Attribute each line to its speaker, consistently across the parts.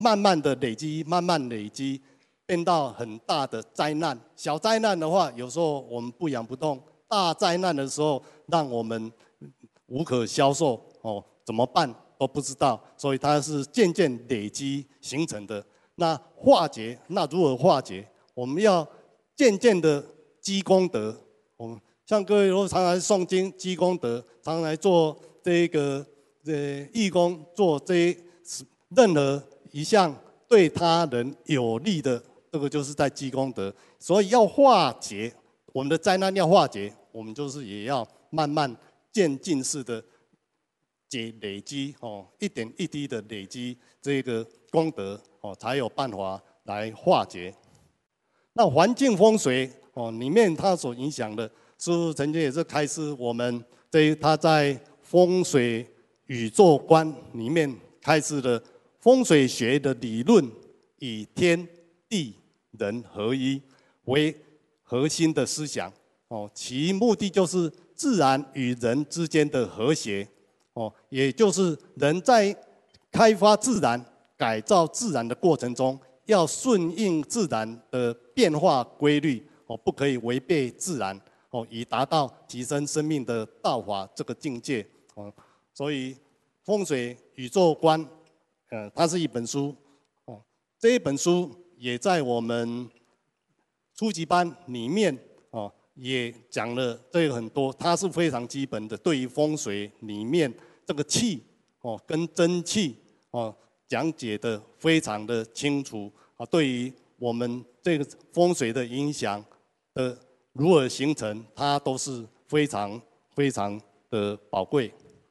Speaker 1: 慢慢的累积，慢慢累积，变到很大的灾难。小灾难的话，有时候我们不痒不痛；大灾难的时候，让我们无可消受哦，怎么办都不知道。所以它是渐渐累积形成的。那化解，那如何化解？我们要渐渐的积功德。我们像各位如果常来诵经积功德，常来做这个义工，做任何一项对他人有利的，这个就是在积功德。所以要化解我们的灾难，要化解，我们就是也要慢慢渐进式的累积哦，一点一滴的累积这个功德哦，才有办法来化解。那环境风水哦里面它所影响的，师父曾经也是开示我们他在风水宇宙观里面开示的风水学的理论，以天地人合一为核心的思想哦，其目的就是自然与人之间的和谐哦，也就是人在开发自然、改造自然的过程中，要顺应自然的变化规律哦，不可以违背自然哦，以达到提升生命的道法这个境界哦。所以风水宇宙观，它是一本书哦，这一本书也在我们初级班里面哦，也讲了这个很多，它是非常基本的，对于风水里面这个气哦跟真气哦讲解的非常的清楚啊，对于我们这个风水的影响的如何形成，它都是非常非常的宝贵。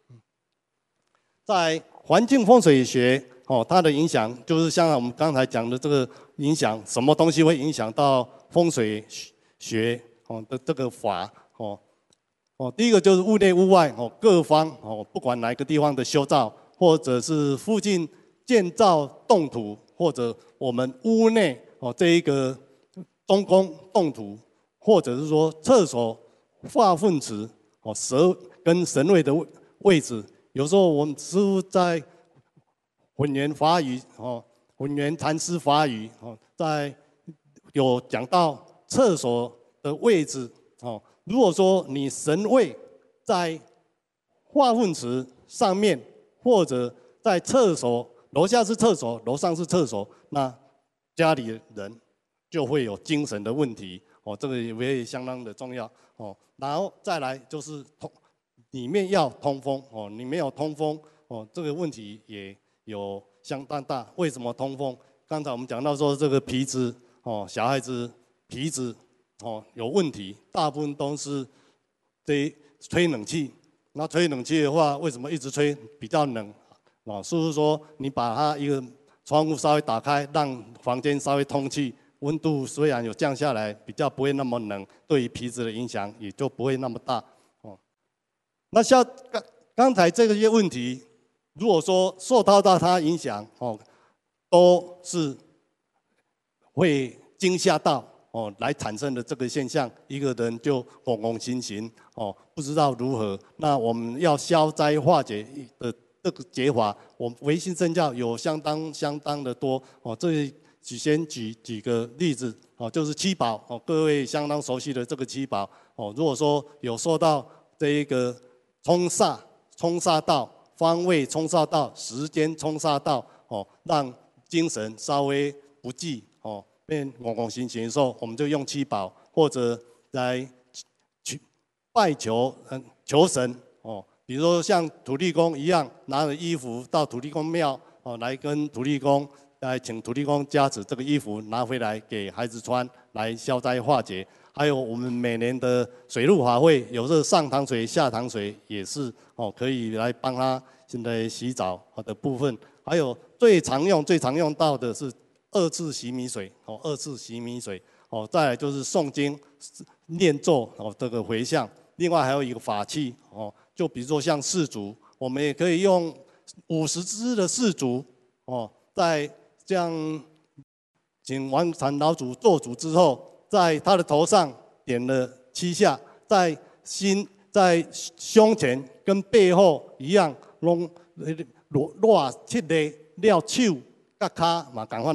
Speaker 1: 在环境风水学哦，它的影响就是像我们刚才讲的这个影响，什么东西会影响到风水学哦的这个法哦。第一个就是屋内屋外哦，各方哦，不管哪一个地方的修造，或者是附近建造动土，或者我们屋内哦这一个东宫动土，或者是说厕所化粪池哦，跟神位的位置，有时候我们师父在混元法语哦，混元禅师法语哦，在有讲到厕所的位置哦。如果说你神位在化粪池上面，或者在厕所楼下是厕所，楼上是厕所，那家里人就会有精神的问题哦，这个也会相当的重要哦。然后再来就是里面要通风哦，你没有通风哦，这个问题也有相当大。为什么通风？刚才我们讲到说这个皮质哦，小孩子皮质哦有问题，大部分都是吹冷气。那吹冷气的话，为什么一直吹比较冷？哦，是不是说你把它一个窗户稍微打开，让房间稍微通气，温度虽然有降下来，比较不会那么冷，对于皮质的影响也就不会那么大哦。那像刚才这些问题，如果说受到它影响哦，都是会惊吓到哦，来产生的这个现象，一个人就恐恐心心哦，不知道如何。那我们要消灾化解的这个解法，我们唯心正教有相当的多哦。这先举几个例子哦，就是七宝哦，各位相当熟悉的这个七宝哦。如果说有受到这一个冲煞到方位冲煞到时间冲煞到哦，让精神稍微不济哦，变恐恐心心的时候，我们就用七宝或者来拜求求神哦，比如说像土地公一样，拿着衣服到土地公庙哦，来跟土地公来请土地公加持这个衣服拿回来给孩子穿，来消灾化解。还有我们每年的水陆法会，有时候上堂水、下堂水也是哦，可以来帮他现在洗澡的部分。还有最常用到的是二次洗米水哦，二次洗米水哦，再来就是诵经、念咒哦，这个回向。另外还有一个法器哦，就比如说像四烛，我们也可以用50支的四烛哦，在这样请王禅老祖做主之后，在他的头上点了7下，在胸前跟背后一样，弄落7个了手甲卡嘛，赶快。